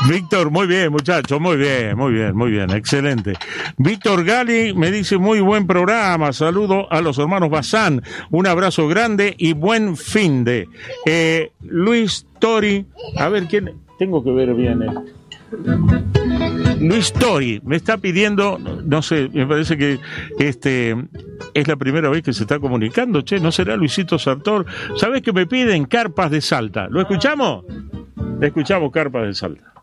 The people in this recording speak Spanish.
Víctor, muy bien, muchachos, muy bien, excelente. Víctor Gali me dice, muy buen programa, saludo a los hermanos Bazán, un abrazo grande y buen fin de. Luis Tori, a ver quién, tengo que ver bien Luis Tori me está pidiendo, no sé, me parece que es la primera vez que se está comunicando, che, ¿no será Luisito Sartor? ¿Sabés que me piden Carpas de Salta? ¿Lo escuchamos? Escuchamos Carpas de Salta.